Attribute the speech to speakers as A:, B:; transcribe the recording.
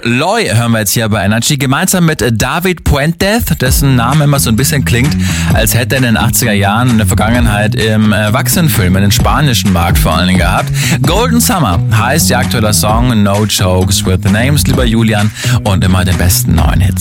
A: Loy hören wir jetzt hier bei Energy, gemeinsam mit David Puentes, dessen Name immer so ein bisschen klingt, als hätte er in den 80er Jahren eine Vergangenheit im Erwachsenenfilm, in den spanischen Markt vor allen Dingen gehabt. Golden Summer heißt ihr aktueller Song, No Jokes with the Names, lieber Julian, und immer den besten neuen Hits.